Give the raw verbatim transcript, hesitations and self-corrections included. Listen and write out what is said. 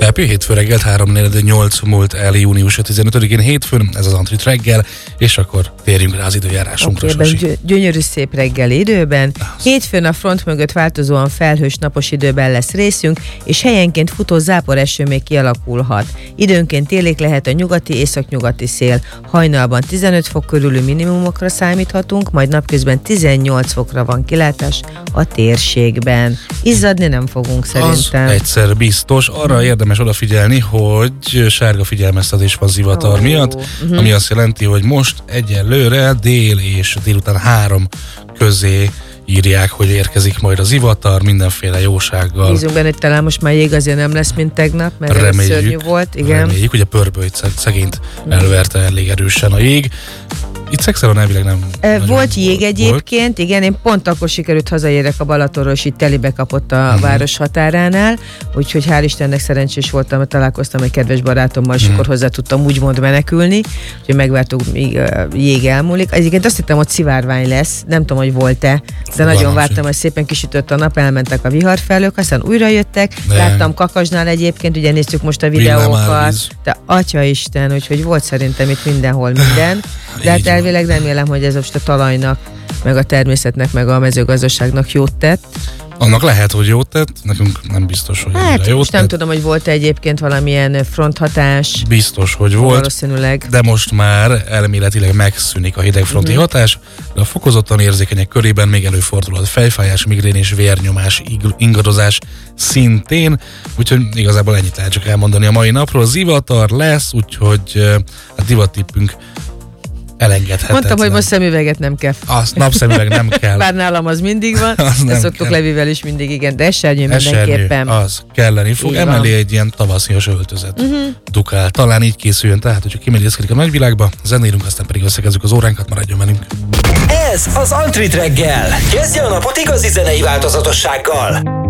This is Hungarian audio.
Ünnepi hétfő reggelt három nyolc múlt el június tizenötödikén hétfőn, ez az Antrit reggel, és akkor térjünk rá az időjárásunkra. Okay, gy- gyönyörű szép reggel időben. Hétfőn a front mögött változóan felhős napos időben lesz részünk, és helyenként futó záporeső még kialakulhat. Időnként télék lehet a nyugati, északnyugati szél. Hajnalban tizenöt fok körüli minimumokra számíthatunk, majd napközben tizennyolc fokra van kilátás a térségben. Izzadni nem fogunk szerintem. Az egyszer biztos. Arra érdemes odafigyelni, hogy sárga figyelmeztetés van zivatar oh. miatt, uh-huh. ami azt jelenti, hogy most egyelőre dél és délután három közé írják, hogy érkezik majd a zivatar, mindenféle jósággal. Bízunk benne, hogy talán most már jég azért nem lesz, mint tegnap, mert reméljük, szörnyű volt. Igen. Reméljük, hogy a pörbölyt szegényt elverte elég erősen a jég. Itt Szexáron elvileg nem e, Volt jég egyébként, volt. Igen, én pont akkor sikerült hazaérek a Balatonról, és itt telibe kapott a uh-huh. város határánál, úgyhogy hál' Istennek szerencsés voltam, mert találkoztam egy kedves barátommal, és uh-huh. akkor hozzá tudtam úgymond menekülni, úgyhogy megvártuk, míg a jég elmúlik. Egyébként azt hittem, hogy szivárvány lesz, nem tudom, hogy volt-e, de nagyon Valami vártam, hogy szépen kisütött a nap, elmentek a viharfelők, aztán újra jöttek, de. Láttam Kakasnál egyébként, ugye néztük most a videókat, de atyaisten, úgyhogy volt szerintem itt mindenhol minden. De hát elvileg remélem, hogy ez most a talajnak, meg a természetnek, meg a mezőgazdaságnak jót tett. Annak lehet, hogy jót tett, nekünk nem biztos, hogy hát, jót most tett. Nem tudom, hogy volt-e egyébként valamilyen fronthatás. Biztos, hogy volt. Valószínűleg. De most már elméletileg megszűnik a hidegfronti uh-huh. hatás, de a fokozottan érzékenyek körében még előfordulhat fejfájás, migrén és vérnyomás ingadozás szintén, úgyhogy igazából ennyit lehet csak elmondani a mai napról. Zivatar lesz, úgyhogy a divattippünk elengedhetetlen. Mondtam, hogy most szemüveget nem kell. Azt napszemüveg nem kell. Bár nálam az mindig van, de szoktuk kell. Levivel is mindig, igen, de esernyő Esernyő, mindenképpen. az kelleni fog. Emellé egy ilyen tavaszias öltözet. Uh-huh. Dukál. Talán így készüljön, tehát hogyha kimerészkedik a nagyvilágba, zenélünk, aztán pedig összekezzük az óránkat, maradjon velünk. Ez az Antrit reggel. Kezdje a napot igazi zenei változatossággal.